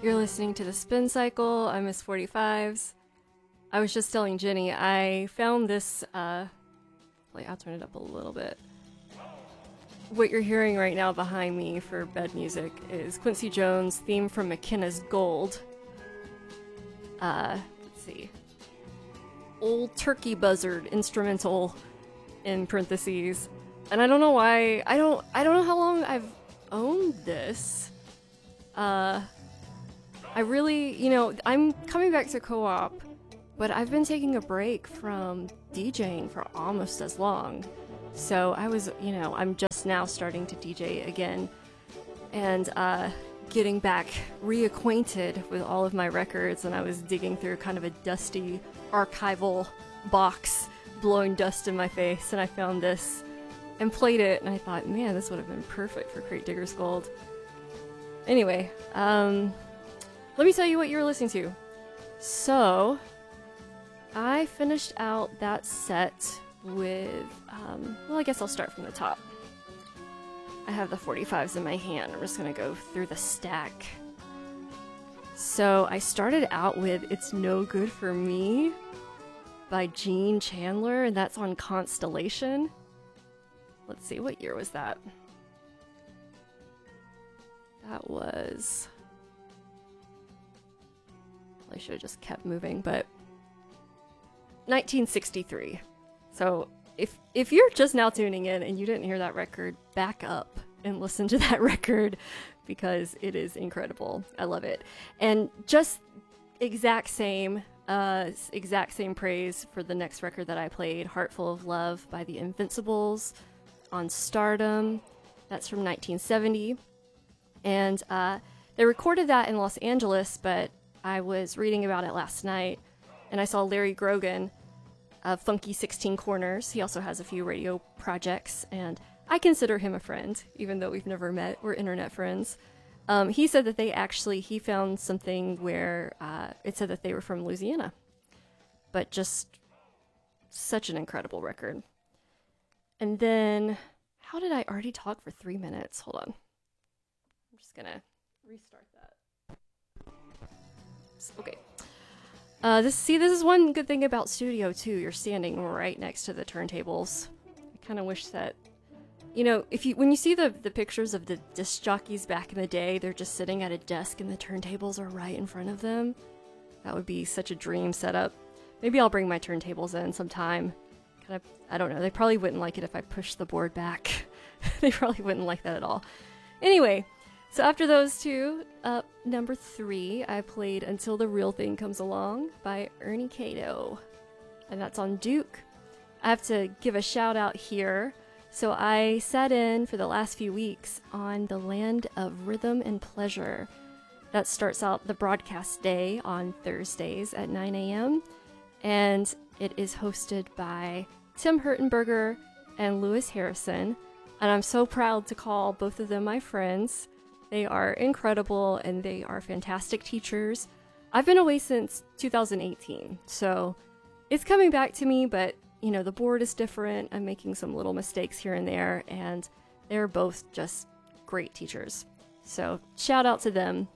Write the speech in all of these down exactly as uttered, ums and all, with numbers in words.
You're listening to The Spin Cycle. I'm Miss forty-fives. I was just telling Jenny, I found this, uh, wait, I'll turn it up a little bit. What you're hearing right now behind me for bed music is Quincy Jones' theme from McKenna's Gold. Uh, let's see. Old Turkey Buzzard instrumental in parentheses. And I don't know why, I don't, I don't know how long I've owned this. Uh, I really, you know, I'm coming back to co-op, but I've been taking a break from DJing for almost as long. So I was, you know, I'm just now starting to D J again and uh, getting back reacquainted with all of my records. And I was digging through kind of a dusty archival box, blowing dust in my face. And I found this and played it. And I thought, man, this would have been perfect for Crate Digger's Gold. Anyway, um, let me tell you what you were listening to. So I finished out that set with, um, well, I guess I'll start from the top. I have the forty-fives in my hand. I'm just going to go through the stack. So I started out with It's No Good For Me by Gene Chandler, and that's on Constellation. Let's see, what year was that? That was... I should have just kept moving, but... nineteen sixty-three. So if if you're just now tuning in and you didn't hear that record, back up and listen to that record because it is incredible. I love it. And just exact same uh exact same praise for the next record that I played, Heartful of Love by the Invincibles on Stardom. That's from nineteen seventy. And uh they recorded that in Los Angeles, but I was reading about it last night and I saw Larry Grogan of Funky sixteen Corners. He also has a few radio projects, and I consider him a friend, even though we've never met. We're internet friends. Um, he said that they actually, he found something where uh, it said that they were from Louisiana. But just such an incredible record. And then, how did I already talk for three minutes? Hold on. I'm just gonna restart that. Okay. Uh, this see, this is one good thing about studio too. You're standing right next to the turntables. I kind of wish that, you know, if you when you see the the pictures of the disc jockeys back in the day, they're just sitting at a desk and the turntables are right in front of them. That would be such a dream setup. Maybe I'll bring my turntables in sometime. Kind of, I don't know. They probably wouldn't like it if I pushed the board back. They probably wouldn't like that at all. Anyway. So after those two, up number three, I played Until the Real Thing Comes Along by Ernie Cato. And that's on Duke. I have to give a shout out here. So I sat in for the last few weeks on the Land of Rhythm and Pleasure. That starts out the broadcast day on Thursdays at nine a.m. And it is hosted by Tim Hertenberger and Lewis Harrison. And I'm so proud to call both of them my friends. They are incredible and they are fantastic teachers. I've been away since two thousand eighteen, so it's coming back to me, but you know, the board is different. I'm making some little mistakes here and there, and they're both just great teachers. So shout out to them.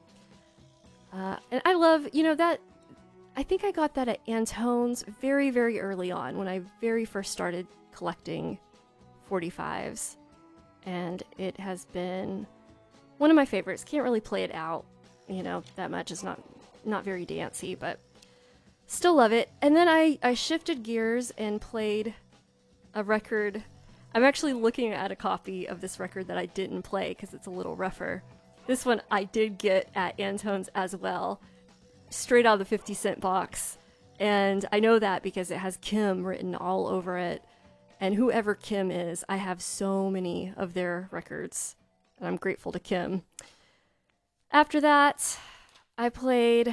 Uh, and I love, you know, that, I think I got that at Antone's very, very early on when I very first started collecting forty-fives. And it has been one of my favorites. Can't really play it out, you know, that much. It's not not very dancey, but still love it. And then I, I shifted gears and played a record. I'm actually looking at a copy of this record that I didn't play because it's a little rougher. This one I did get at Antone's as well, straight out of the fifty cent box. And I know that because it has Kim written all over it. And whoever Kim is, I have so many of their records. And I'm grateful to Kim. After that, I played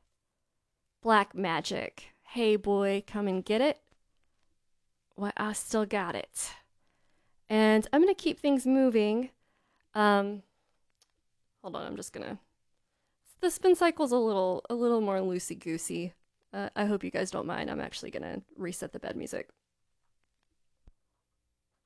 Black Magic. Hey boy, come and get it. Well, I still got it. And I'm going to keep things moving. Um, hold on, I'm just going to... The spin cycle's a little, a little more loosey-goosey. Uh, I hope you guys don't mind. I'm actually going to reset the bed music.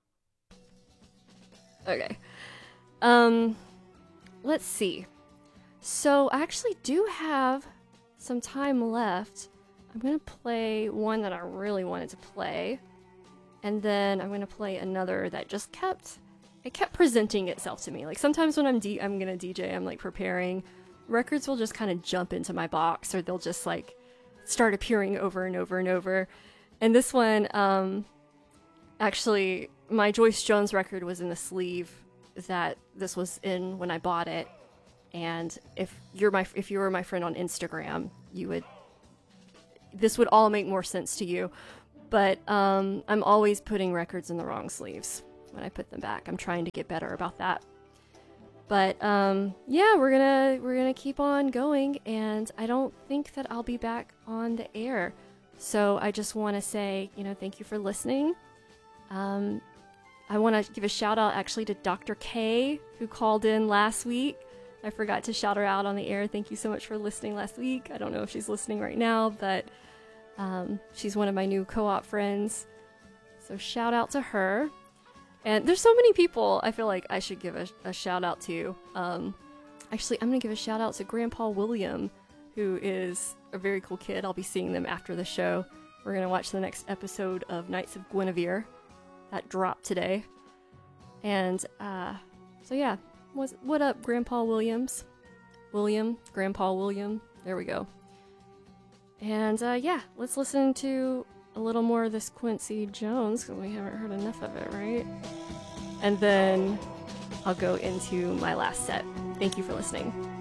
Okay. Um, let's see. So I actually do have some time left. I'm going to play one that I really wanted to play. And then I'm going to play another that just kept, it kept presenting itself to me. Like sometimes when I'm D- I'm going to D J, I'm like preparing, records will just kind of jump into my box, or they'll just like start appearing over and over and over. And this one, um, actually, my Joyce Jones record was in the sleeve that this was in when I bought it. And if you're my if you were my friend on Instagram, you would this would all make more sense to you. But um, I'm always putting records in the wrong sleeves when I put them back. I'm trying to get better about that. But um, yeah, we're gonna we're gonna keep on going, and I don't think that I'll be back on the air. So I just want to say, you know, thank you for listening. Um, I want to give a shout out actually to Doctor K, who called in last week. I forgot to shout her out on the air. Thank you so much for listening last week. I don't know if she's listening right now, but um, she's one of my new co-op friends. So shout out to her. And there's so many people I feel like I should give a, a shout out to. Um, actually, I'm going to give a shout out to Grandpa William, who is a very cool kid. I'll be seeing them after the show. We're going to watch the next episode of Knights of Guinevere that dropped today. And uh, so yeah. What's, what up, Grandpa Williams? William, Grandpa William. There we go. And uh, yeah, let's listen to a little more of this Quincy Jones, because we haven't heard enough of it, right? And then I'll go into my last set. Thank you for listening.